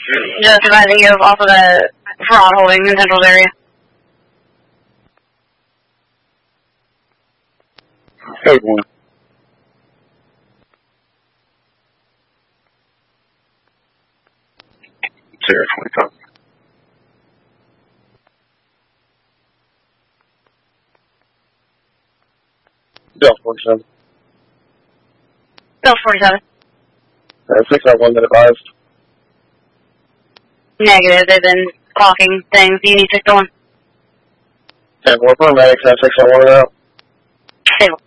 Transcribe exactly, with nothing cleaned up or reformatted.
Just advising you of also the fraud holding in Central's area. Code one. Zero twenty-five. Bill forty-seven. Bill forty-seven. Uh, six oh one that advised. Negative. They've been talking things. You need six oh one. ten four paramedics, have six oh one out. Stable.